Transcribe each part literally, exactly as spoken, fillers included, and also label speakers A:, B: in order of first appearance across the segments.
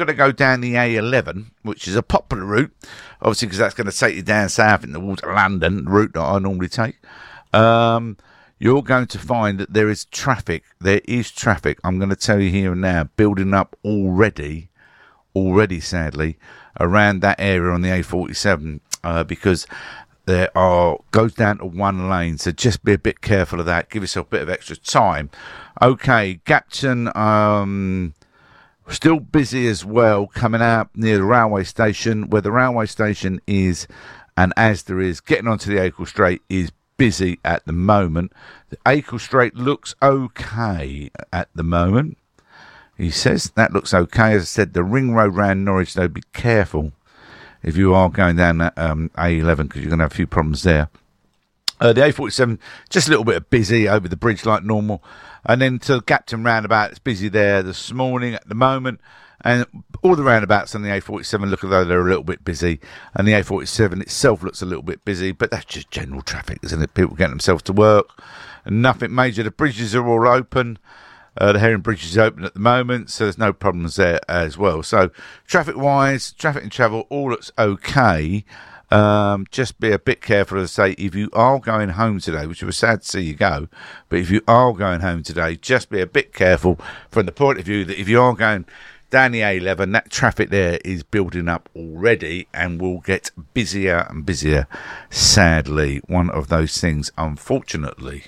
A: going to go down the A eleven, which is a popular route, obviously because that's going to take you down south in towards London, the route that I normally take, um, you're going to find that there is traffic. There is traffic. I'm going to tell you here and now, building up already, already sadly, around that area on the A forty-seven, uh, because there are goes down to one lane. So just be a bit careful of that. Give yourself a bit of extra time. Okay, Gapton, um, still busy as well, coming out near the railway station, where the railway station is, and as there is, getting onto the Acle Strait is busy at the moment. The Acle Strait looks okay at the moment. He says that looks okay. As I said, the ring road round Norwich, though, be careful if you are going down that um, A eleven, because you're going to have a few problems there. Uh, the A forty-seven, just a little bit of busy over the bridge like normal. And then to the Gapton roundabout, it's busy there this morning at the moment. And all the roundabouts on the A forty-seven look as though they're a little bit busy. And the A forty-seven itself looks a little bit busy. But that's just general traffic, isn't it? People getting themselves to work. And nothing major. The bridges are all open. Uh, the Herring Bridge is open at the moment, so there's no problems there as well. So traffic-wise, traffic and travel, all looks okay. Um, just be a bit careful, as I say, if you are going home today, which was sad to see you go, but if you are going home today, just be a bit careful from the point of view that if you are going down the A eleven, that traffic there is building up already and will get busier and busier, sadly. One of those things, unfortunately.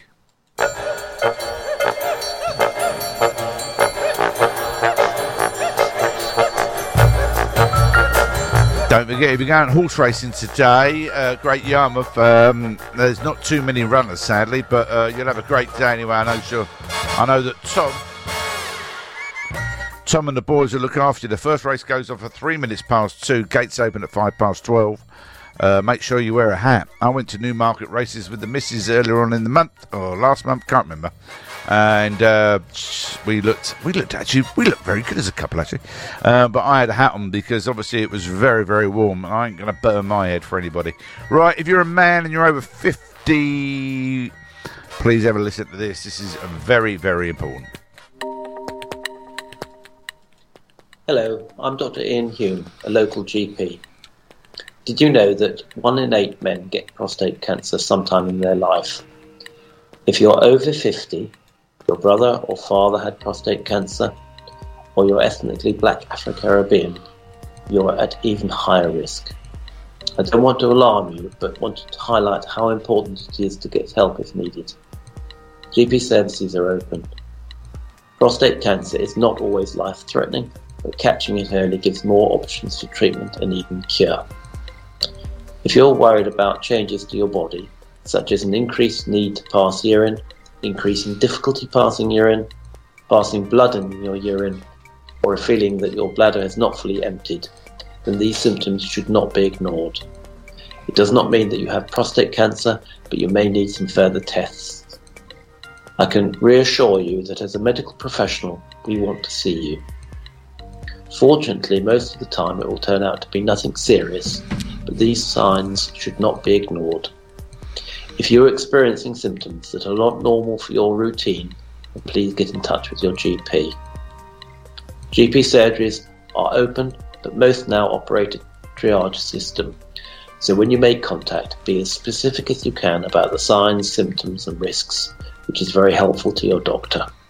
A: Don't forget, if you're going horse racing today, uh, Great Yarmouth, um, there's not too many runners, sadly, but uh, you'll have a great day anyway. I know, sure. I know that Tom, Tom and the boys will look after you. The first race goes off at three minutes past two. Gates open at five past twelve. Uh, make sure you wear a hat. I went to Newmarket races with the missus earlier on in the month, or last month, can't remember. And uh, we looked, we looked actually, we looked very good as a couple actually. Uh, but I had a hat on because obviously it was very, very warm. And I ain't going to burn my head for anybody. Right, if you're a man and you're over fifty, please have a listen to this. This is very, very important.
B: Hello, I'm Doctor Ian Hume, a local G P. Did you know that one in eight men get prostate cancer sometime in their life? If you're over fifty, your brother or father had prostate cancer, or you're ethnically black Afro-Caribbean, you're at even higher risk. I don't want to alarm you, but wanted to highlight how important it is to get help if needed. G P services are open. Prostate cancer is not always life-threatening, but catching it early gives more options for treatment and even cure. If you're worried about changes to your body, such as an increased need to pass urine, increasing difficulty passing urine, passing blood in your urine, or a feeling that your bladder is not fully emptied, then these symptoms should not be ignored. It does not mean that you have prostate cancer, but you may need some further tests. I can reassure you that as a medical professional, we want to see you. Fortunately, most of the time it will turn out to be nothing serious, but these signs should not be ignored. If you're experiencing symptoms that are not normal for your routine, then please get in touch with your G P. G P surgeries are open, but most now operate a triage system. So when you make contact, be as specific as you can about the signs, symptoms and risks, which is very helpful to your doctor.